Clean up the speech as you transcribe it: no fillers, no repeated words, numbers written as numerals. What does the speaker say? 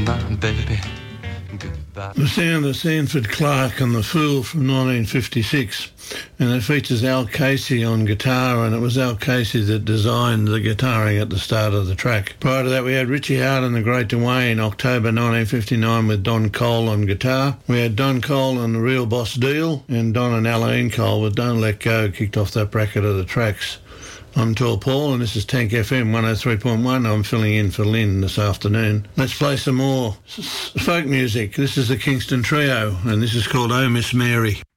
Baby, goodbye. The sound of Sanford Clarke and The Fool from 1956, and it features Al Casey on guitar, and it was Al Casey that designed the guitaring at the start of the track. Prior to that, we had Richie Hart and the Great Dwayne, October 1959, with Don Cole on guitar. We had Don Cole and The Real Boss Deal, and Don and Aline Cole with Don't Let Go kicked off that bracket of the tracks. I'm Tall Paul, and this is Tank FM 103.1. I'm filling in for Lynn this afternoon. Let's play some more folk music. This is the Kingston Trio, and this is called Oh Miss Mary.